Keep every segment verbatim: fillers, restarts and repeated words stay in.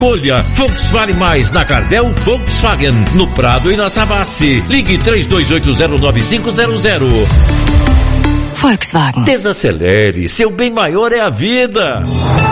Escolha Volkswagen Mais na Gardel Volkswagen, no Prado e na Savassi. Ligue três dois oito zero nove cinco zero zero. Volkswagen. Desacelere, seu bem maior é a vida.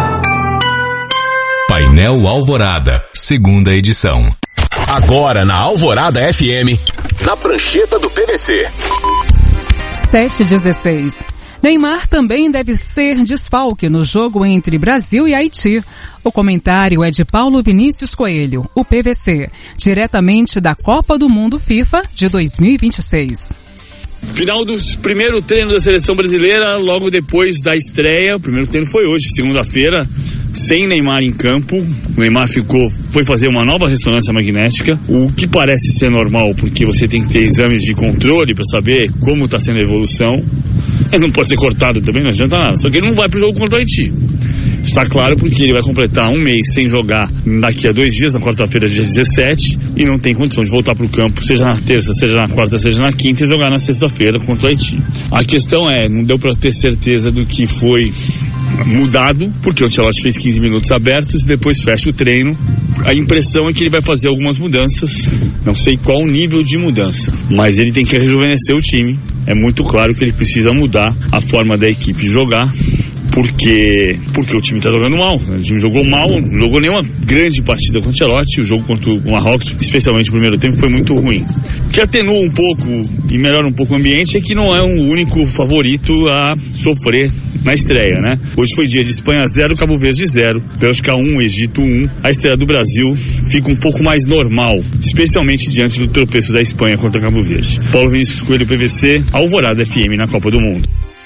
Painel Alvorada, segunda edição. Agora na Alvorada F M, na prancheta do P V C. sete e dezesseis. Neymar também deve ser desfalque no jogo entre Brasil e Haiti. O comentário é de Paulo Vinícius Coelho, o P V C, diretamente da Copa do Mundo FIFA de dois mil e vinte e seis. Final do primeiro treino da seleção brasileira, logo depois da estreia. O primeiro treino foi hoje, segunda-feira, sem Neymar em campo. O Neymar ficou, foi fazer uma nova ressonância magnética, o que parece ser normal, porque você tem que ter exames de controle para saber como está sendo a evolução. Ele não pode ser cortado também, não adianta nada. Só que ele não vai para o jogo contra o Haiti. Está claro porque ele vai completar um mês sem jogar daqui a dois dias, na quarta-feira, dia dezessete, e não tem condição de voltar para o campo, seja na terça, seja na quarta, seja na quinta, e jogar na sexta-feira contra o Haiti. A questão é, não deu para ter certeza do que foi mudado, porque o Ancelotti fez quinze minutos abertos e depois fecha o treino. A impressão é que ele vai fazer algumas mudanças, não sei qual o nível de mudança, mas ele tem que rejuvenescer o time. É muito claro que ele precisa mudar a forma da equipe jogar, porque, porque o time está jogando mal. O time jogou mal, não jogou nenhuma grande partida com o Ancelotti. O jogo contra o Marrocos, especialmente o primeiro tempo, foi muito ruim. O que atenua um pouco e melhora um pouco o ambiente é que não é um único favorito a sofrer na estreia, né? Hoje foi dia de Espanha zero, Cabo Verde zero, Bélgica um, Egito um. A estreia do Brasil fica um pouco mais normal, especialmente diante do tropeço da Espanha contra Cabo Verde. Paulo Vinícius Coelho, P V C, Alvorada F M na Copa do Mundo.